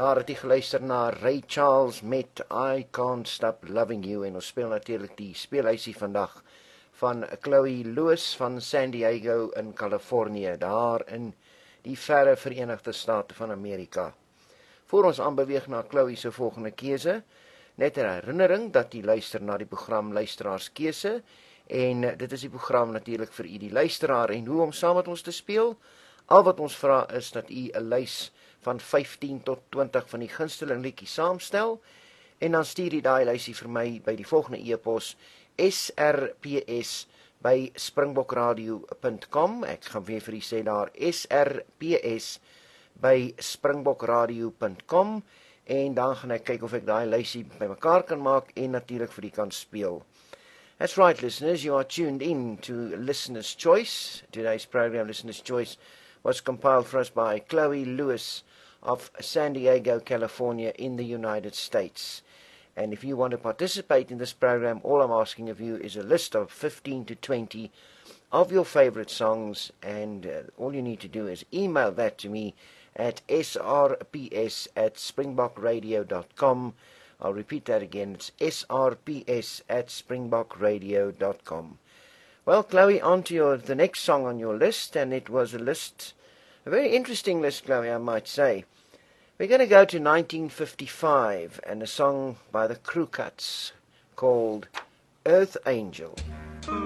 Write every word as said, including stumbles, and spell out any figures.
Daar het jy geluister na Ray Charles met I Can't Stop Loving You, en ons speel natuurlik die speelhuisie vandag van Chloe Lewis van San Diego in Californië, daar in die verre Verenigde State van Amerika. Voor ons aanbeweeg na Chloe se volgende keuse, net 'n herinnering dat jy luister na die program Luisteraarskeuse, en dit is die program natuurlik vir u die luisteraar, en hoe om saam met ons te speel. Al wat ons vra is dat u 'n lys van vyftien tot twintig van die gunsteling liedjies saamstel, en dan stuur jy daai lysie vir my by die volgende e-pos, S R P S by springbokradio punt com. Ek gaan weer vir u sê daar, S R P S by springbokradio punt com, en dan gaan ek kyk of ek daai lysie by mekaar kan maak, en natuurlik vir u kan speel. That's right, listeners, you are tuned in to Listener's Choice. Today's program, Listener's Choice, was compiled for us by Chloe Lewis of San Diego, California, in the United States. And if you want to participate in this program, all I'm asking of you is a list of fifteen to twenty of your favorite songs, and uh, all you need to do is email that to me at s r p s at springbok radio dot com. I'll repeat that again, it's s r p s at springbok radio dot com. Well, Chloe, on to your, the next song on your list, and it was a list, a very interesting list, Chloe, I might say. We're going to go to nineteen fifty-five, and a song by the Crew Cuts called Earth Angel.